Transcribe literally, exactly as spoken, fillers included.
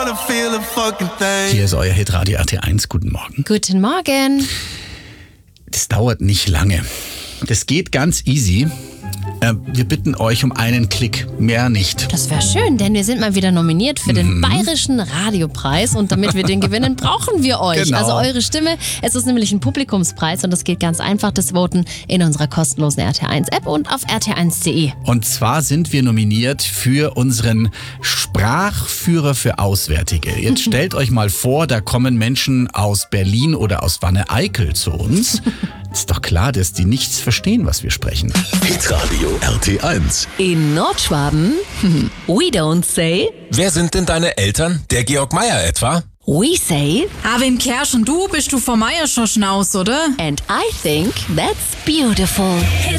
Hier ist euer Hitradio R T eins. Guten Morgen. Guten Morgen. Das dauert nicht lange. Das geht ganz easy. Äh, wir bitten euch um einen Klick, mehr nicht. Das wäre schön, denn wir sind mal wieder nominiert für den mhm. Bayerischen Radiopreis und damit wir den gewinnen, brauchen wir euch. Genau. Also eure Stimme. Es ist nämlich ein Publikumspreis und das geht ganz einfach, das Voten in unserer kostenlosen R T eins App und auf r t eins punkt d e. Und zwar sind wir nominiert für unseren Sprachführer für Auswärtige. Jetzt stellt euch mal vor, da kommen Menschen aus Berlin oder aus Wanne-Eickel zu uns. Ist doch klar, dass die nichts verstehen, was wir sprechen. Hitradio R T eins. In Nordschwaben, we don't say. Wer sind denn deine Eltern? Der Georg Meier etwa? We say. Ah, wem Kersch und du bist du vom Meier schon schnaus, oder? And I think that's beautiful.